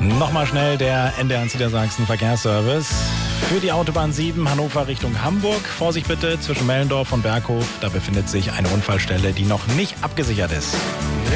Nochmal schnell der NDR Niedersachsen Verkehrsservice. Für die Autobahn 7 Hannover Richtung Hamburg. Vorsicht bitte zwischen Mellendorf und Berghof. Da befindet sich eine Unfallstelle, die noch nicht abgesichert ist.